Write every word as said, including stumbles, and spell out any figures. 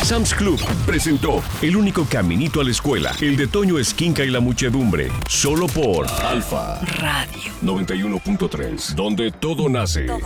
Sam's Club presentó El único caminito a la escuela, el de Toño Esquinca y la muchedumbre, solo por Alfa Radio noventa y uno punto tres, donde todo nace.